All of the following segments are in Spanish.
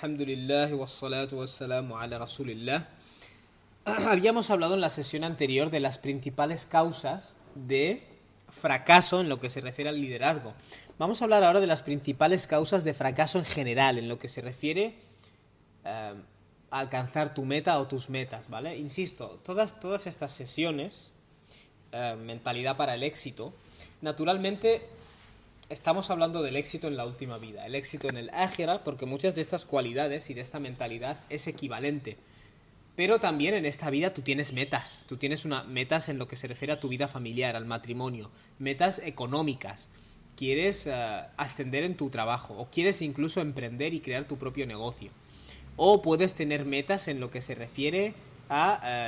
Alhamdulillah wassalatu wassalamu ala rasulillah. Habíamos hablado en la sesión anterior de las principales causas de fracaso en lo que se refiere al liderazgo. Vamos a hablar ahora de las principales causas de fracaso en general, en lo que se refiere a alcanzar tu meta o tus metas, ¿vale? Insisto, todas estas sesiones, mentalidad para el éxito, naturalmente estamos hablando del éxito en la última vida, el éxito en el ákhira, porque muchas de estas cualidades y de esta mentalidad es equivalente. Pero también en esta vida tú tienes metas, metas en lo que se refiere a tu vida familiar, al matrimonio, metas económicas, quieres ascender en tu trabajo, o quieres incluso emprender y crear tu propio negocio. O puedes tener metas en lo que se refiere a,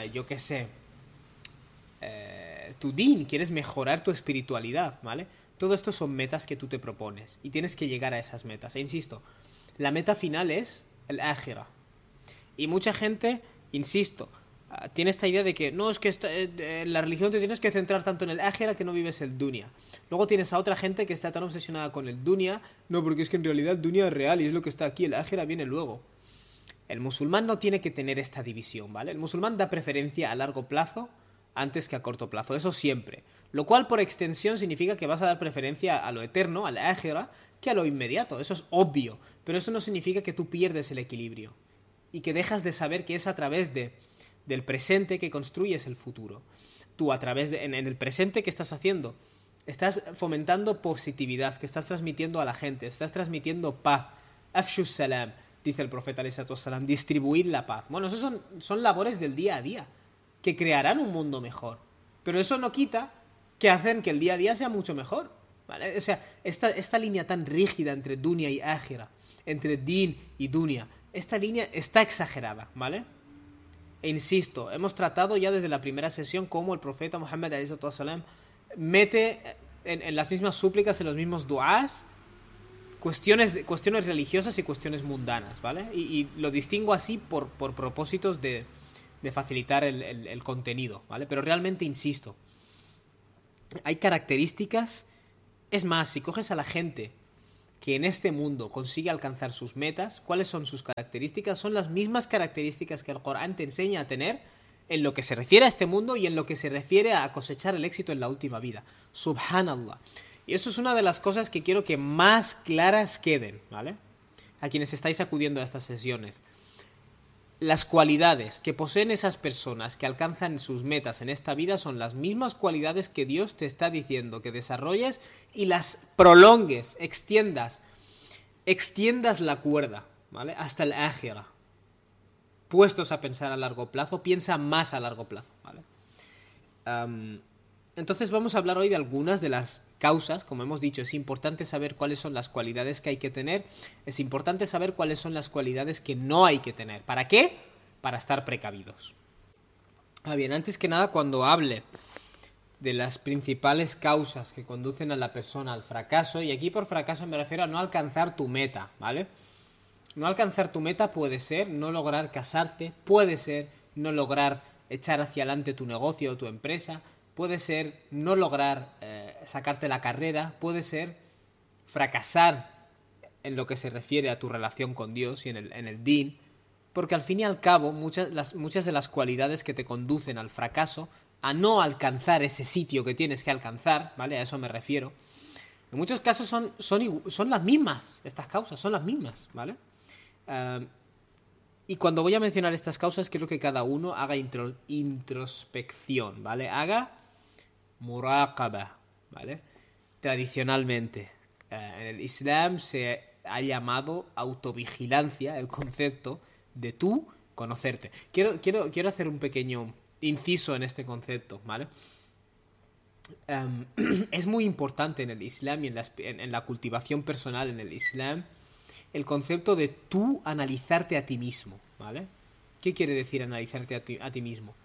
tu din, quieres mejorar tu espiritualidad, ¿vale? Todo esto son metas que tú te propones y tienes que llegar a esas metas. E insisto, la meta final es el ákhira. Y mucha gente, insisto, tiene esta idea de que no, es que en la religión te tienes que centrar tanto en el ákhira que no vives el dunya. Luego tienes a otra gente que está tan obsesionada con el dunya, no, porque es que en realidad el dunya es real y es lo que está aquí, el ákhira viene luego. El musulmán no tiene que tener esta división, ¿vale? El musulmán da preferencia a largo plazo antes que a corto plazo, eso siempre. Lo cual por extensión significa que vas a dar preferencia a lo eterno, al ákhira, que a lo inmediato, eso es obvio. Pero eso no significa que tú pierdes el equilibrio y que dejas de saber que es a través del presente que construyes el futuro. Tú a través en el presente, ¿qué estás haciendo? Estás fomentando positividad, que estás transmitiendo a la gente, estás transmitiendo paz. Afshu salam, dice el profeta alayhi salatu wassalam, distribuir la paz. Bueno, eso son labores del día a día, que crearán un mundo mejor. Pero eso no quita que hacen que el día a día sea mucho mejor, ¿vale? O sea, esta línea tan rígida entre dunya y ákhira, entre din y dunya, esta línea está exagerada, ¿vale? E insisto, hemos tratado ya desde la primera sesión cómo el profeta Muhammad alayhi salatu wassalam mete en las mismas súplicas, en los mismos duás, cuestiones religiosas y cuestiones mundanas, ¿vale? Y lo distingo así por propósitos de facilitar el contenido, ¿vale? Pero realmente insisto, hay características, es más, si coges a la gente que en este mundo consigue alcanzar sus metas, ¿cuáles son sus características? Son las mismas características que el Corán te enseña a tener en lo que se refiere a este mundo y en lo que se refiere a cosechar el éxito en la última vida. Subhanallah. Y eso es una de las cosas que quiero que más claras queden, ¿vale? A quienes estáis acudiendo a estas sesiones. Las cualidades que poseen esas personas que alcanzan sus metas en esta vida son las mismas cualidades que Dios te está diciendo que desarrolles y las prolongues, extiendas la cuerda, ¿vale? Hasta el ákhira. Puestos a pensar a largo plazo, piensa más a largo plazo, ¿vale? Entonces vamos a hablar hoy de algunas de las causas. Como hemos dicho, es importante saber cuáles son las cualidades que hay que tener. Es importante saber cuáles son las cualidades que no hay que tener. ¿Para qué? Para estar precavidos. Bien, antes que nada, cuando hable de las principales causas que conducen a la persona al fracaso, y aquí por fracaso me refiero a no alcanzar tu meta, ¿vale? No alcanzar tu meta puede ser no lograr casarte, puede ser no lograr echar hacia adelante tu negocio o tu empresa, puede ser no lograr sacarte la carrera, puede ser fracasar en lo que se refiere a tu relación con Dios y en el din, porque al fin y al cabo muchas de las cualidades que te conducen al fracaso, a no alcanzar ese sitio que tienes que alcanzar, ¿vale? A eso me refiero. En muchos casos son las mismas, estas causas son las mismas, ¿vale? Y cuando voy a mencionar estas causas, quiero que cada uno haga introspección, ¿vale? Haga muraqaba, ¿vale? Tradicionalmente, en el Islam se ha llamado autovigilancia, el concepto de tú conocerte. Quiero hacer un pequeño inciso en este concepto, ¿vale? Es muy importante en el Islam y en la cultivación personal en el Islam el concepto de tú analizarte a ti mismo, ¿vale? ¿Qué quiere decir analizarte a ti mismo?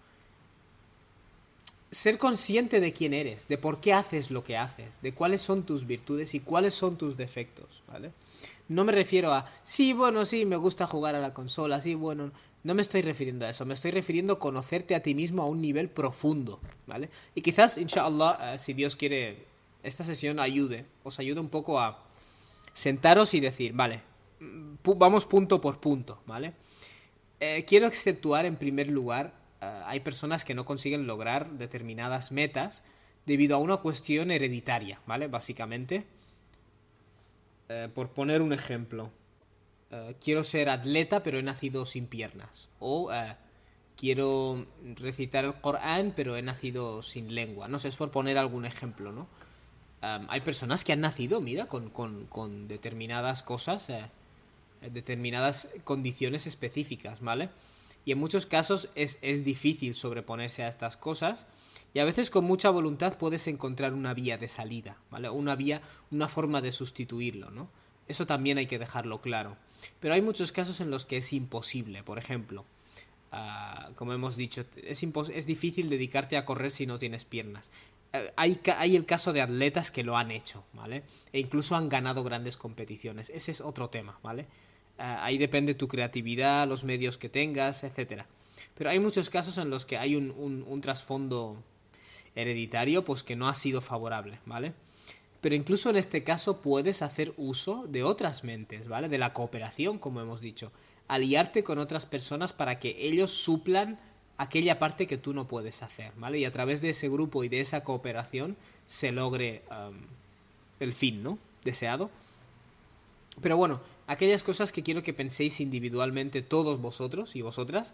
Ser consciente de quién eres, de por qué haces lo que haces, de cuáles son tus virtudes y cuáles son tus defectos, ¿vale? No me refiero a, sí, me gusta jugar a la consola, sí, bueno, no me estoy refiriendo a eso, me estoy refiriendo a conocerte a ti mismo a un nivel profundo, ¿vale? Y quizás, inshallah, si Dios quiere, esta sesión os ayude un poco a sentaros y decir, vale, vamos punto por punto, ¿vale? Quiero exceptuar en primer lugar, hay personas que no consiguen lograr determinadas metas debido a una cuestión hereditaria, ¿vale? Básicamente, por poner un ejemplo, quiero ser atleta pero he nacido sin piernas. O quiero recitar el Corán pero he nacido sin lengua. No sé, es por poner algún ejemplo, ¿no? Hay personas que han nacido, mira, con determinadas cosas, determinadas condiciones específicas, ¿vale? Y en muchos casos es difícil sobreponerse a estas cosas. Y a veces con mucha voluntad puedes encontrar una vía de salida, ¿vale? Una forma de sustituirlo, ¿no? Eso también hay que dejarlo claro. Pero hay muchos casos en los que es imposible. Por ejemplo, como hemos dicho, es difícil dedicarte a correr si no tienes piernas. Hay el caso de atletas que lo han hecho, ¿vale? E incluso han ganado grandes competiciones. Ese es otro tema, ¿vale? Ahí depende tu creatividad, los medios que tengas, etcétera. Pero hay muchos casos en los que hay un trasfondo hereditario pues que no ha sido favorable, ¿vale? Pero incluso en este caso puedes hacer uso de otras mentes, ¿vale? De la cooperación, como hemos dicho. Aliarte con otras personas para que ellos suplan aquella parte que tú no puedes hacer, ¿vale? Y a través de ese grupo y de esa cooperación se logre el fin, ¿no? Deseado. Pero bueno, aquellas cosas que quiero que penséis individualmente todos vosotros y vosotras,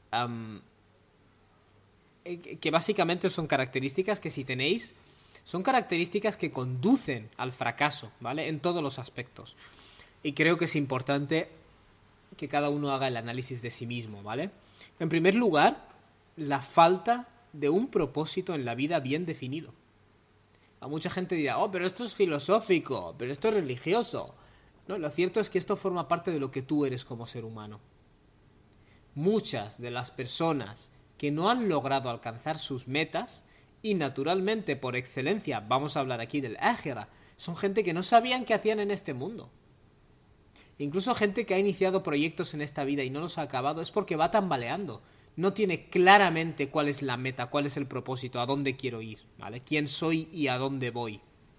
que básicamente son características que si tenéis, son características que conducen al fracaso, ¿vale? En todos los aspectos. Y creo que es importante que cada uno haga el análisis de sí mismo, ¿vale? En primer lugar, la falta de un propósito en la vida bien definido. A mucha gente dirá, oh, pero esto es filosófico, pero esto es religioso. No, lo cierto es que esto forma parte de lo que tú eres como ser humano. Muchas de las personas que no han logrado alcanzar sus metas, y naturalmente por excelencia vamos a hablar aquí del ájira, son gente que no sabían qué hacían en este mundo. Incluso gente que ha iniciado proyectos en esta vida y no los ha acabado es porque va tambaleando. No tiene claramente cuál es la meta, cuál es el propósito, a dónde quiero ir, ¿vale? Quién soy y a dónde voy.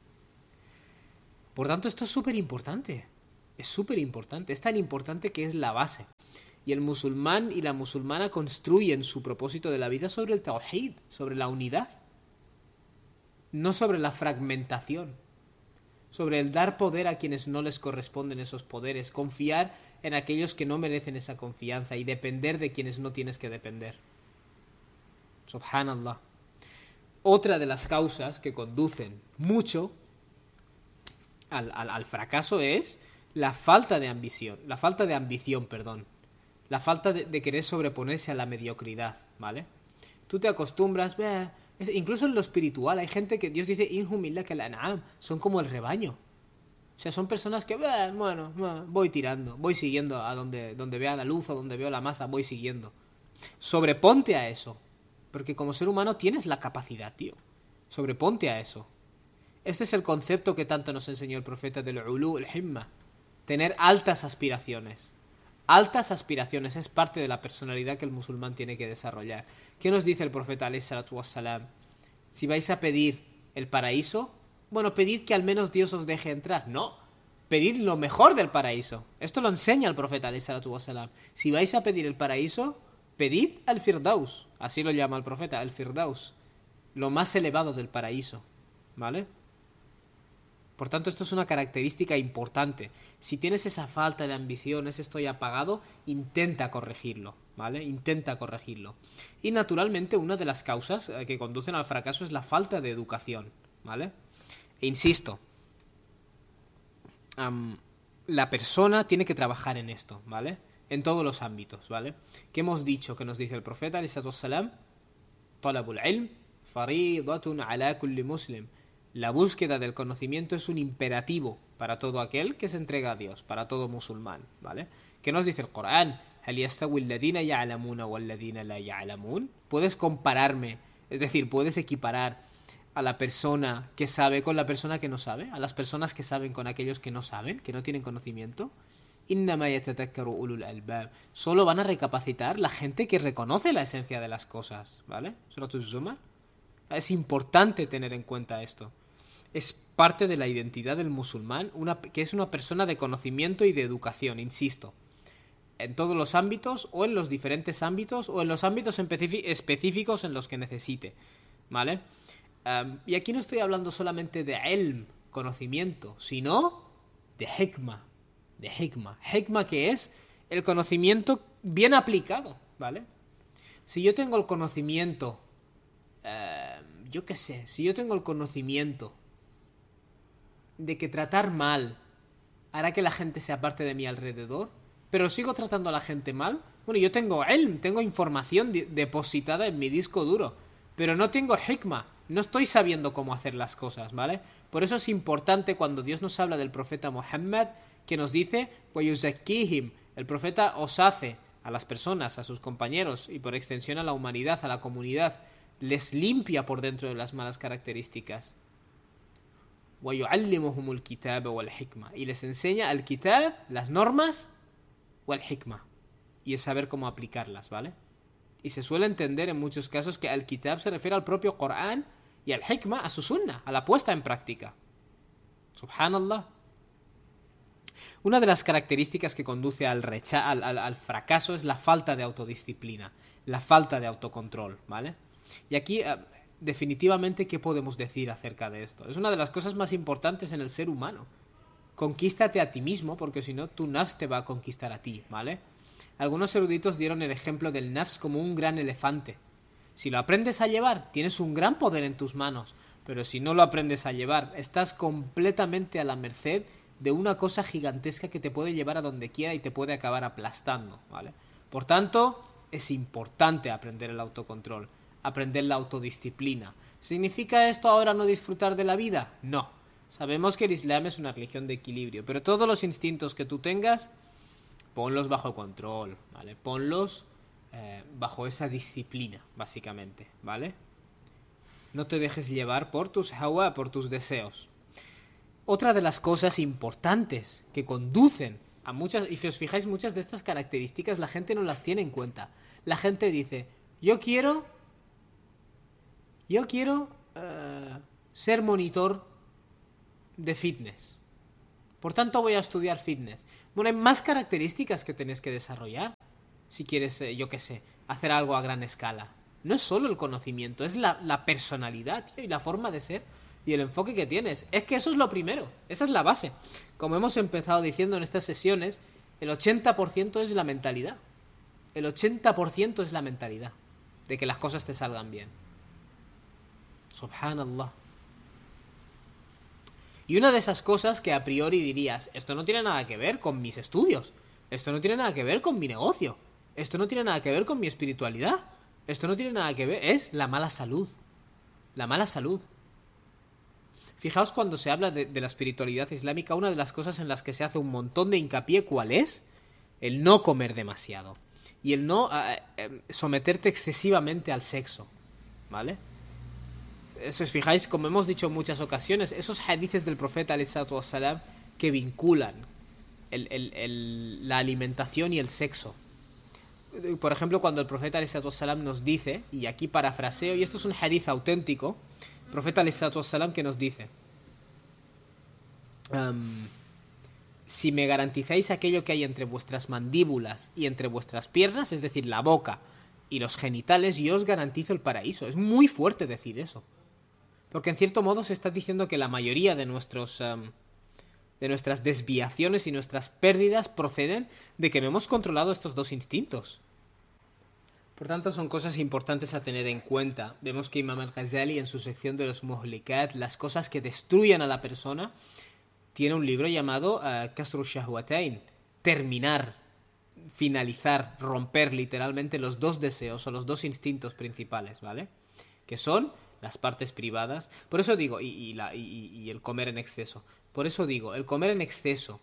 Por tanto, esto es súper importante. Es súper importante. Es tan importante que es la base. Y el musulmán y la musulmana construyen su propósito de la vida sobre el tawhid, sobre la unidad. No sobre la fragmentación. Sobre el dar poder a quienes no les corresponden esos poderes. Confiar en aquellos que no merecen esa confianza y depender de quienes no tienes que depender. Subhanallah. Otra de las causas que conducen mucho al fracaso es la falta de ambición. La falta de ambición, perdón. La falta de querer sobreponerse a la mediocridad, ¿vale? Tú te acostumbras, incluso en lo espiritual, hay gente que Dios dice, Inhum illa kal an'am, son como el rebaño. O sea, son personas que, bueno, voy tirando, voy siguiendo a donde vea la luz o donde veo la masa, voy siguiendo. Sobreponte a eso, porque como ser humano tienes la capacidad, tío. Sobreponte a eso. Este es el concepto que tanto nos enseñó el profeta del ulu, el himma. Tener altas aspiraciones. Altas aspiraciones es parte de la personalidad que el musulmán tiene que desarrollar. ¿Qué nos dice el profeta alayhi salatu wassalam? Si vais a pedir el paraíso, bueno, pedid que al menos Dios os deje entrar. No, pedid lo mejor del paraíso. Esto lo enseña el profeta alayhi salatu wassalam. Si vais a pedir el paraíso, pedid al Firdaus. Así lo llama el profeta, el Firdaus. Lo más elevado del paraíso. ¿Vale? Por tanto, esto es una característica importante. Si tienes esa falta de ambición, ese estoy apagado, intenta corregirlo, ¿vale? Intenta corregirlo. Y naturalmente una de las causas que conducen al fracaso es la falta de educación, ¿vale? E insisto, la persona tiene que trabajar en esto, ¿vale? En todos los ámbitos, ¿vale? ¿Qué hemos dicho? Que nos dice el profeta, alayhi salatu wassalam, talabul ilm faridatun ala kulli muslim. La búsqueda del conocimiento es un imperativo para todo aquel que se entrega a Dios, para todo musulmán, ¿vale? ¿Qué nos dice el Corán? ¿Hal yastawi alladhina ya'lamuna walladhina la ya'lamun? ¿Puedes compararme? Es decir, ¿puedes equiparar a la persona que sabe con la persona que no sabe? ¿A las personas que saben con aquellos que no saben, que no tienen conocimiento? Innama yatadhakkaru ulul albab. Solo van a recapacitar la gente que reconoce la esencia de las cosas, ¿vale? Surat Az-Zumar. Es importante tener en cuenta esto. es parte de la identidad del musulmán, que es una persona de conocimiento y de educación, insisto. En todos los ámbitos, o en los diferentes ámbitos, o en los ámbitos específicos en los que necesite, ¿vale? Y aquí no estoy hablando solamente de ilm, conocimiento, sino de hikmah. De hikmah. Hikmah, que es el conocimiento bien aplicado, ¿vale? Si yo tengo el conocimiento, yo qué sé, si yo tengo el conocimiento de que tratar mal hará que la gente se aparte de mi alrededor, pero sigo tratando a la gente mal, bueno, yo tengo ilm, tengo información depositada en mi disco duro, pero no tengo hikmah, no estoy sabiendo cómo hacer las cosas, ¿vale? Por eso es importante cuando Dios nos habla del profeta Muhammad, que nos dice, وَيُزَكِّيهِمْ, el profeta os hace a las personas, a sus compañeros y por extensión a la humanidad, a la comunidad, les limpia por dentro de las malas características. وَيُعَلِّمُهُمُ الْكِتَابَ وَالْحِكْمَةِ, y les enseña el kitab, las normas, wal-hikmah, y es saber cómo aplicarlas, ¿vale? Y se suele entender en muchos casos que al kitab se refiere al propio Corán y al hikmah a su sunnah, a la puesta en práctica. Subhanallah. Una de las características que conduce al fracaso es la falta de autodisciplina, la falta de autocontrol, ¿vale? Y aquí, definitivamente, ¿qué podemos decir acerca de esto? Es una de las cosas más importantes en el ser humano. Conquístate a ti mismo, porque si no, tu nafs te va a conquistar a ti, ¿vale? Algunos eruditos dieron el ejemplo del nafs como un gran elefante. Si lo aprendes a llevar, tienes un gran poder en tus manos, pero si no lo aprendes a llevar, estás completamente a la merced de una cosa gigantesca que te puede llevar a donde quiera y te puede acabar aplastando, ¿vale? Por tanto, es importante aprender el autocontrol, aprender la autodisciplina. ¿Significa esto ahora no disfrutar de la vida? No. Sabemos que el Islam es una religión de equilibrio, pero todos los instintos que tú tengas, ponlos bajo control, ¿vale? Ponlos bajo esa disciplina, básicamente, ¿vale? No te dejes llevar por tus hawa, por tus deseos. Otra de las cosas importantes que conducen a muchas, y si os fijáis, muchas de estas características la gente no las tiene en cuenta. La gente dice, yo quiero ser monitor de fitness. Por tanto voy a estudiar fitness. Bueno, hay más características que tenés que desarrollar si quieres, yo qué sé, hacer algo a gran escala. No es solo el conocimiento, es la personalidad, tío, y la forma de ser y el enfoque que tienes. Es que eso es lo primero, esa es la base. Como hemos empezado diciendo en estas sesiones, el 80% es la mentalidad. El 80% es la mentalidad de que las cosas te salgan bien. Subhanallah. Y una de esas cosas que a priori dirías, esto no tiene nada que ver con mis estudios, esto no tiene nada que ver con mi negocio, esto no tiene nada que ver con mi espiritualidad, esto no tiene nada que ver, es la mala salud. La mala salud. Fijaos cuando se habla de la espiritualidad islámica, una de las cosas en las que se hace un montón de hincapié, ¿cuál es? El no comer demasiado. Y el no someterte excesivamente al sexo, ¿vale? Si os fijáis, como hemos dicho en muchas ocasiones, esos hadices del profeta alayhi salatu wassalam que vinculan la alimentación y el sexo. Por ejemplo, cuando el profeta alayhi salatu wassalam nos dice, y aquí parafraseo, y esto es un hadith auténtico, el profeta alayhi salatu wassalam que nos dice, si me garantizáis aquello que hay entre vuestras mandíbulas y entre vuestras piernas, es decir, la boca y los genitales, yo os garantizo el paraíso. Es muy fuerte decir eso. Porque en cierto modo se está diciendo que la mayoría de nuestras desviaciones y nuestras pérdidas proceden de que no hemos controlado estos dos instintos. Por tanto, son cosas importantes a tener en cuenta. Vemos que Imam al-Ghazali, en su sección de los muhlikat, las cosas que destruyen a la persona, tiene un libro llamado Kasru Shahwatain, terminar, finalizar, romper literalmente los dos deseos o los dos instintos principales, ¿vale? Que son las partes privadas. Por eso digo, y el comer en exceso. Por eso digo, el comer en exceso,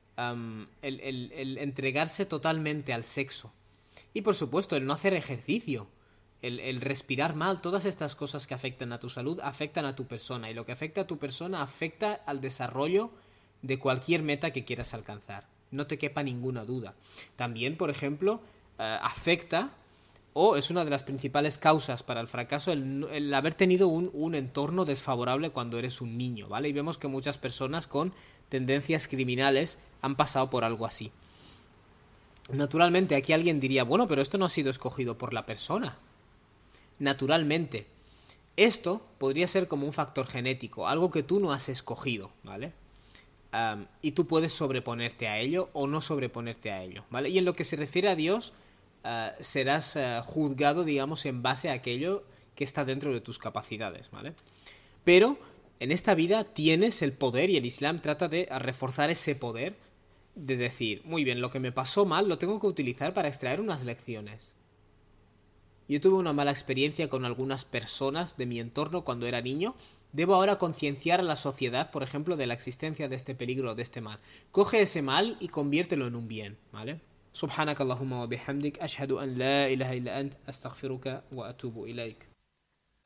el entregarse totalmente al sexo. Y por supuesto, el no hacer ejercicio, el respirar mal, todas estas cosas que afectan a tu salud, afectan a tu persona. Y lo que afecta a tu persona afecta al desarrollo de cualquier meta que quieras alcanzar. No te quepa ninguna duda. También, por ejemplo, afecta o es una de las principales causas para el fracaso el haber tenido un entorno desfavorable cuando eres un niño, ¿vale? Y vemos que muchas personas con tendencias criminales han pasado por algo así. Naturalmente, aquí alguien diría, bueno, pero esto no ha sido escogido por la persona. Naturalmente, esto podría ser como un factor genético, algo que tú no has escogido, ¿vale? Y tú puedes sobreponerte a ello o no sobreponerte a ello, ¿vale? Y en lo que se refiere a Dios, serás juzgado, digamos, en base a aquello que está dentro de tus capacidades, ¿vale? Pero en esta vida tienes el poder y el Islam trata de reforzar ese poder de decir, muy bien, lo que me pasó mal lo tengo que utilizar para extraer unas lecciones. Yo tuve una mala experiencia con algunas personas de mi entorno cuando era niño. Debo ahora concienciar a la sociedad, por ejemplo, de la existencia de este peligro, de este mal. Coge ese mal y conviértelo en un bien, ¿vale? Subhanakallahumma wa bihamdik, ashhadu an la ilaha illa ant, astaghfiruka wa atubu ilaik.